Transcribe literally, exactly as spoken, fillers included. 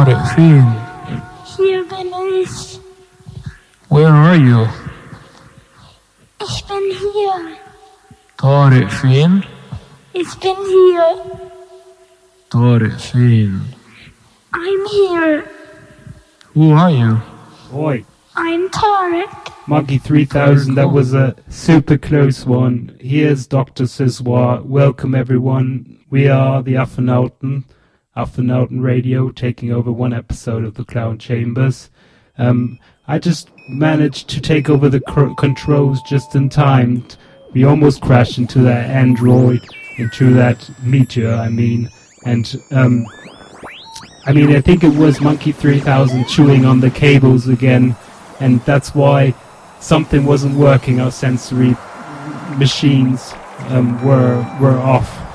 Tarek Fien. Hier bin ich. Where are you? Ich bin hier. Tarek Fien. Ich bin hier. Tarek Fien. I'm here. Who are you? Oi. I'm Tarek. Monkey three thousand, that was a super close one. Here's Doctor Siswa. Welcome everyone. We are the Afternouten, Afternouten Radio, taking over one episode of the Clown Chambers. Um, I just managed to take over the cr- controls just in time. We almost crashed into that android, into that meteor, I mean. And, um, I mean, I think it was Monkey three thousand chewing on the cables again. And that's why something wasn't working. Our sensory machines um, were were off.